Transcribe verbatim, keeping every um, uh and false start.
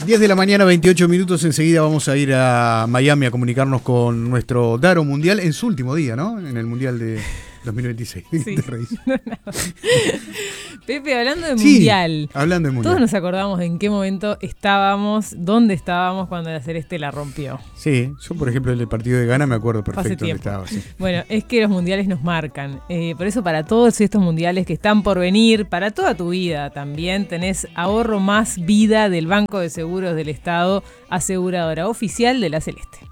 diez de la mañana, veintiocho minutos. Enseguida vamos a ir a Miami a comunicarnos con nuestro Daro Mundial en su último día, ¿no? En el Mundial de dos mil veintiséis. Sí. No, no. Pepe, hablando de Sí, Mundial. Hablando de Mundial. Todos nos acordamos de en qué momento estábamos, dónde estábamos cuando la Celeste la rompió. Sí, yo por ejemplo el partido de Ghana me acuerdo Hace perfecto dónde tiempo. estaba. Sí. Bueno, es que los mundiales nos marcan. Eh, por eso para todos estos mundiales que están por venir, para toda tu vida también, tenés Ahorro Más Vida del Banco de Seguros del Estado, aseguradora oficial de la Celeste.